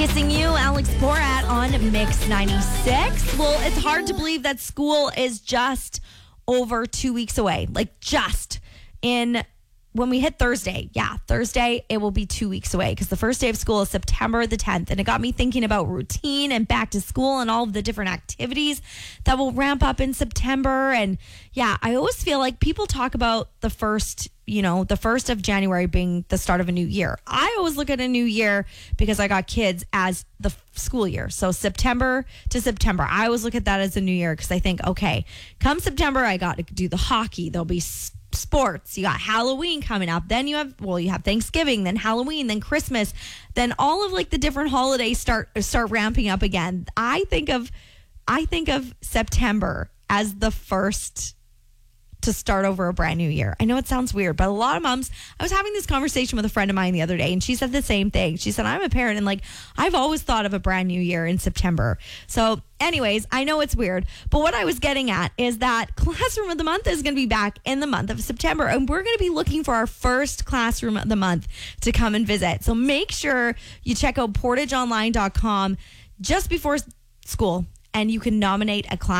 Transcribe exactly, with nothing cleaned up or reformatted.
Kissing You, Alex Borat on Mix ninety-six. Well, it's hard to believe that school is just over two weeks away. Like just in when we hit Thursday. Yeah, Thursday, it will be two weeks away because the first day of school is September the tenth. And it got me thinking about routine and back to school and all of the different activities that will ramp up in September. And yeah, I always feel like people talk about the first, you know, the first of January being the start of a new year. I always look at a new year because I got kids as the f- school year. So September to September, I always look at that as a new year because I think, okay, come September, I got to do the hockey. There'll be s- sports. You got Halloween coming up. Then you have, well, you have Thanksgiving, then Halloween, then Christmas. Then all of like the different holidays start start ramping up again. I think of, I think of September as the first to start over a brand new year. I know it sounds weird, but a lot of moms, I was having this conversation with a friend of mine the other day and she said the same thing. She said, I'm a parent and like, I've always thought of a brand new year in September. So anyways, I know it's weird, but what I was getting at is that Classroom of the Month is going to be back in the month of September and we're going to be looking for our first Classroom of the Month to come and visit. So make sure you check out portage online dot com just before school and you can nominate a class